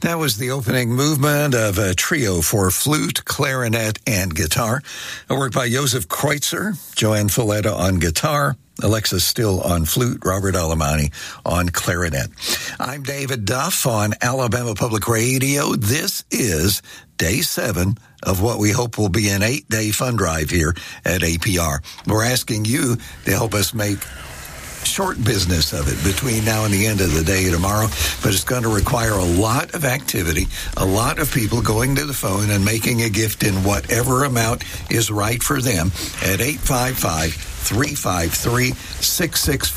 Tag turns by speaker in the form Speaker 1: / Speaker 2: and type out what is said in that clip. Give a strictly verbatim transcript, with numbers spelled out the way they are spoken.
Speaker 1: That was the opening movement of a trio for flute, clarinet, and guitar. A work by Joseph Kreutzer, Joanne Folletta on guitar, Alexis Still on flute, Robert Alemany on clarinet. I'm David Duff on Alabama Public Radio. This is day seven of what we hope will be an eight-day fund drive here at A P R. We're asking you to help us make short business of it between now and the end of the day tomorrow, but it's going to require a lot of activity, a lot of people going to the phone and making a gift in whatever amount is right for them at eight five five, three five three, six six four.